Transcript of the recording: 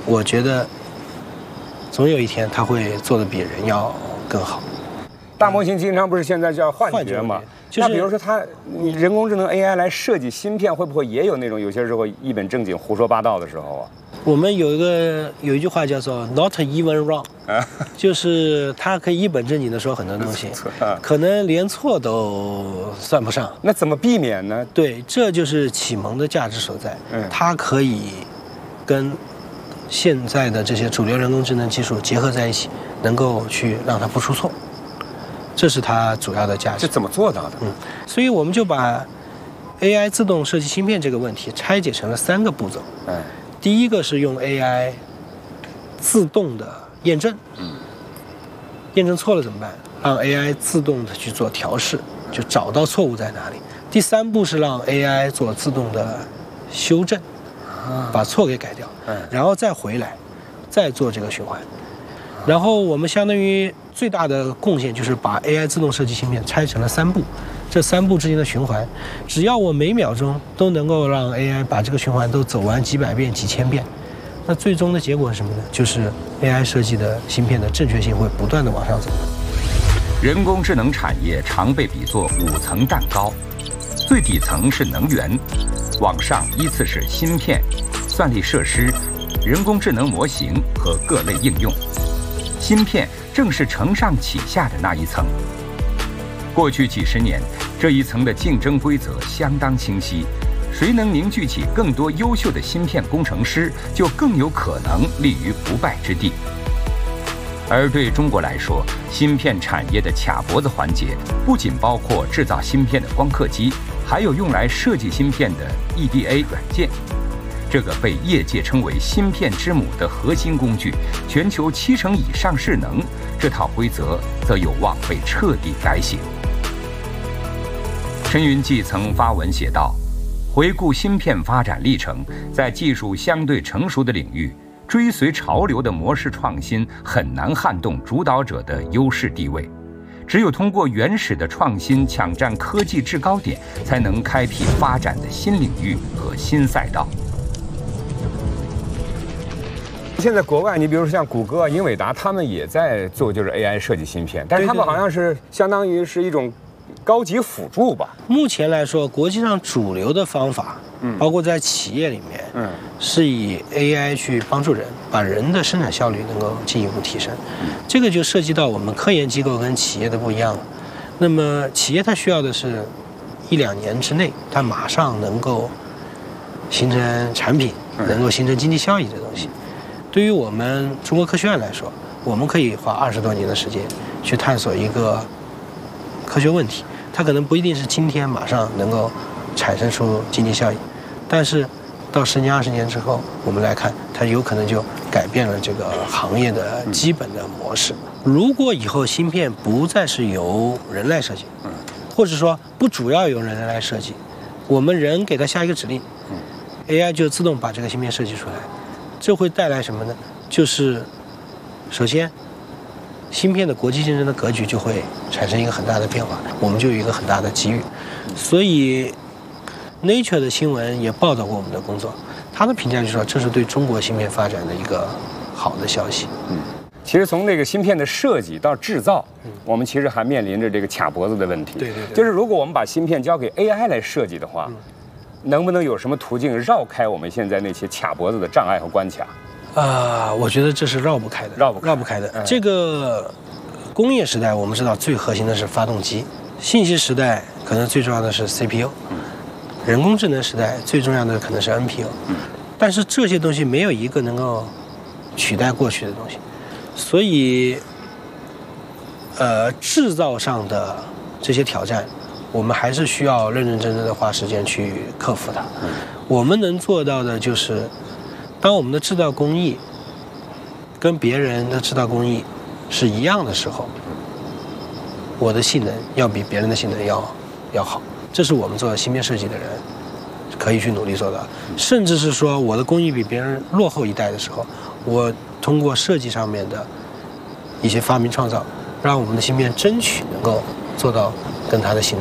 我觉得总有一天它会做得比人要更好。 大模型经常不是现在叫幻觉嘛？那比如说你人工智能 AI 来设计芯片，会不会也有那种有些时候一本正经胡说八道的时候啊？ 我们有一句话叫做 "Not even wrong"，就是它可以一本正经的说很多东西，可能连错都算不上。 那怎么避免呢？ 对，这就是启蒙的价值所在。它可以跟现在的这些主流人工智能技术结合在一起，能够去让它不出错。这是它主要的价值。 这怎么做到的？ 所以我们就把 AI 自动设计芯片这个问题拆解成了3个步骤。第一个是用 AI 自动的验证，验证错了怎么办？让 AI 自动的去做调试，就找到错误在哪里。第3步是让 AI 做自动的修正，把错给改掉，然后再回来，再做这个循环。然后我们相当于最大的贡献就是把 AI 自动设计芯片拆成了3步，这3步之间的循环，只要我每秒钟都能够让 AI 把这个循环都走完几百遍、几千遍，那最终的结果是什么呢？就是 AI 设计的芯片的正确性会不断的往上走。 人工智能产业常被比作5层蛋糕，最底层是能源，往上依次是芯片、算力设施、人工智能模型和各类应用。芯片正是承上启下的那一层。过去几十年，这一层的竞争规则相当清晰，谁能凝聚起更多优秀的芯片工程师，就更有可能立于不败之地。而对中国来说，芯片产业的卡脖子环节不仅包括制造芯片的光刻机，还有用来设计芯片的 EDA 软件。这个被业界称为芯片之母的核心工具，全球70%以上势能，这套规则则有望被彻底改写。陈云记曾发文写道，回顾芯片发展历程，在技术相对成熟的领域，追随潮流的模式创新很难撼动主导者的优势地位，只有通过原始的创新抢占科技制高点，才能开辟发展的新领域和新赛道。 现在国外，你比如说像谷歌、英伟达，他们也在做就是 AI 设计芯片，但是他们好像是相当于是一种高级辅助吧。 目前来说，国际上主流的方法，包括在企业里面，是以 AI 去帮助人，把人的生产效率能够进一步提升。这个就涉及到我们科研机构跟企业的不一样了。那么企业它需要的是1-2年之内，它马上能够形成产品，能够形成经济效益的东西。对于我们中国科学院来说，我们可以花20多年的时间去探索一个科学问题，它可能不一定是今天马上能够产生出经济效益，但是到10年、20年之后，我们来看，它有可能就改变了这个行业的基本的模式。如果以后芯片不再是由人来设计，或者说不主要由人来设计，我们人给它下一个指令，AI 就自动把这个芯片设计出来。这会带来什么呢？就是首先芯片的国际竞争的格局就会产生一个很大的变化，我们就有一个很大的机遇。所以 Nature 的新闻也报道过我们的工作，他的评价就是说这是对中国芯片发展的一个好的消息。 其实从那个芯片的设计到制造，我们其实还面临着这个卡脖子的问题。 对， 就是如果我们把芯片交给 AI 来设计的话，能不能有什么途径绕开我们现在那些卡脖子的障碍和关卡？ 我觉得这是绕不开的，绕不开的。这个工业时代我们知道最核心的是发动机，信息时代可能最重要的是 CPU，人工智能时代最重要的可能是 NPU，但是这些东西没有一个能够取代过去的东西，所以制造上的这些挑战，我们还是需要认认真真的花时间去克服它。我们能做到的就是，当我们的制造工艺跟别人的制造工艺是一样的时候，我的性能要比别人的性能要好。这是我们做芯片设计的人可以去努力做到。甚至是说我的工艺比别人落后一代的时候，我通过设计上面的一些发明创造，让我们的芯片争取能够做到跟它的性能